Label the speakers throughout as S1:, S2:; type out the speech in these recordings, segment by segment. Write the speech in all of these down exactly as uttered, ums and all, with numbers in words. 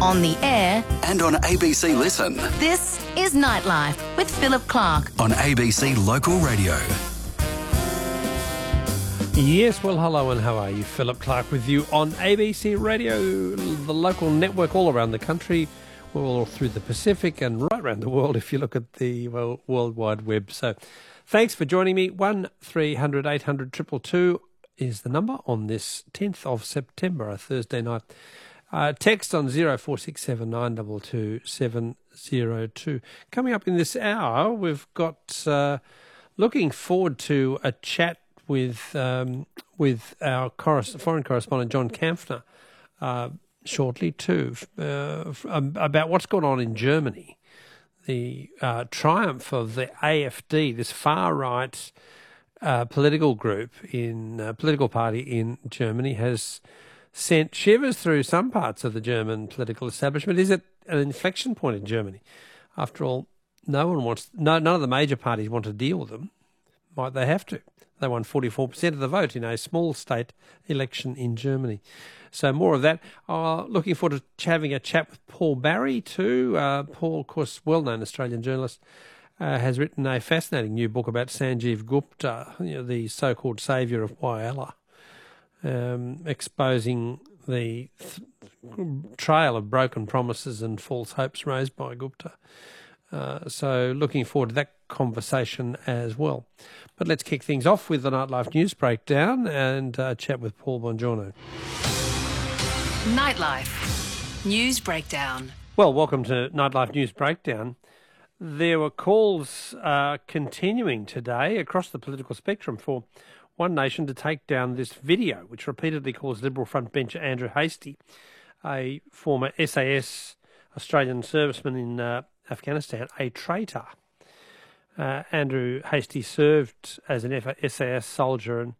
S1: on the air
S2: and on A B C Listen.
S1: This is Nightlife with Philip Clark
S2: on A B C Local Radio.
S3: Yes, well, hello and how are you? Philip Clark with you on A B C Radio, the local network all around the country. We're all through the Pacific and right around the world if you look at the well, World Wide Web. So thanks for joining me. one three hundred eight hundred two two two is the number on this tenth of September, a Thursday night. Uh, text on zero four six seven nine two two seven zero two. Coming up in this hour, we've got uh, looking forward to a chat with um, with our corres- foreign correspondent John Kampfner uh, shortly too uh, about what's going on in Germany. The uh, triumph of the A F D, this far right uh, political group in uh, political party in Germany, has sent shivers through some parts of the German political establishment. Is it an inflection point in Germany? After all, no one wants, no, none of the major parties want to deal with them. Might they have to? They won forty-four percent of the vote in a small state election in Germany. So more of that. Uh, looking forward to having a chat with Paul Barry too. Uh, Paul, of course, well-known Australian journalist, uh, has written a fascinating new book about Sanjeev Gupta, you know, the so-called saviour of Whyalla. Um, exposing the th- trail of broken promises and false hopes raised by Gupta. Uh, so looking forward to that conversation as well. But let's kick things off with the Nightlife News Breakdown and uh, chat with Paul Bongiorno.
S1: Nightlife News Breakdown.
S3: Well, welcome to Nightlife News Breakdown. There were calls uh, continuing today across the political spectrum for One Nation to take down this video, which repeatedly calls Liberal frontbencher Andrew Hastie, a former S A S Australian serviceman in uh, Afghanistan, a traitor. Uh, Andrew Hastie served as an S A S soldier and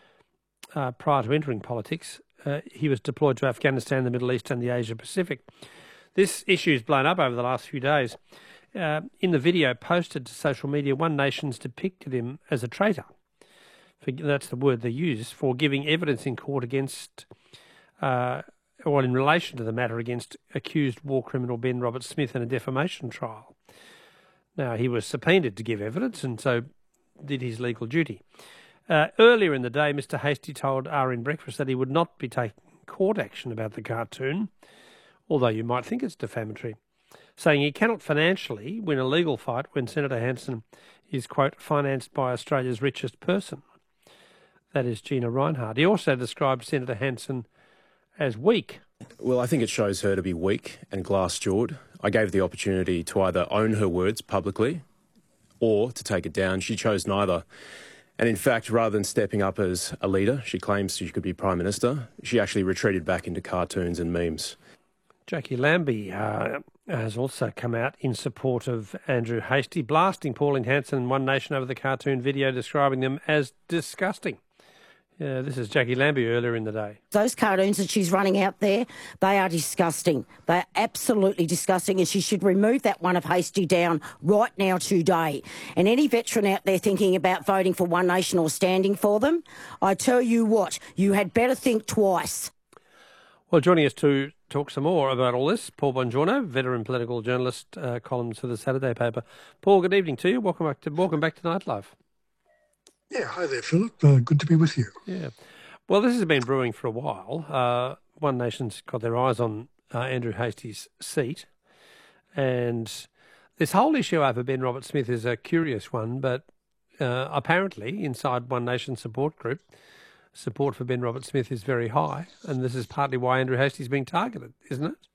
S3: uh, prior to entering politics. Uh, he was deployed to Afghanistan, the Middle East and the Asia Pacific. This issue has blown up over the last few days. Uh, in the video posted to social media, One Nation's depicted him as a traitor. That's the word they use, for giving evidence in court against, uh, or in relation to the matter against accused war criminal Ben Roberts-Smith in a defamation trial. Now, he was subpoenaed to give evidence and so did his legal duty. Uh, earlier in the day, Mister Hastie told R N Breakfast that he would not be taking court action about the cartoon, although you might think it's defamatory, saying he cannot financially win a legal fight when Senator Hanson is, quote, financed by Australia's richest person. That is Gina Rinehart. He also described Senator Hanson as weak.
S4: Well, I think it shows her to be weak and glass-jawed. I gave the opportunity to either own her words publicly or to take it down. She chose neither. And in fact, rather than stepping up as a leader, she claims she could be Prime Minister, she actually retreated back into cartoons and memes.
S3: Jackie Lambie uh, has also come out in support of Andrew Hastie, blasting Pauline Hanson and One Nation over the cartoon video, describing them as disgusting. Yeah, this is Jackie Lambie earlier in the day.
S5: Those cartoons that she's running out there, they are disgusting. They're absolutely disgusting, and she should remove that one of Hastie down right now today. And any veteran out there thinking about voting for One Nation or standing for them, I tell you what, you had better think twice.
S3: Well, joining us to talk some more about all this, Paul Bongiorno, veteran political journalist, uh, columns for the Saturday paper. Paul, good evening to you. Welcome back to, welcome back to Nightlife.
S6: Yeah, hi there, Philip. Uh, good to be with you.
S3: Yeah. Well, this has been brewing for a while. Uh, One Nation's got their eyes on uh, Andrew Hastie's seat. And this whole issue over Ben Roberts-Smith is a curious one, but uh, apparently inside One Nation support group, support for Ben Roberts-Smith is very high. And this is partly why Andrew Hastie's being targeted, isn't it?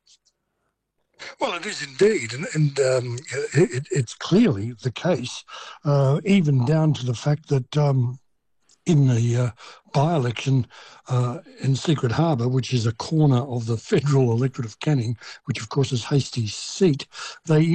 S6: Well, it is indeed, and, and um, it, it's clearly the case, uh, even down to the fact that um, in the uh, by-election uh, in Secret Harbour, which is a corner of the federal electorate of Canning, which of course is Hastie's seat, they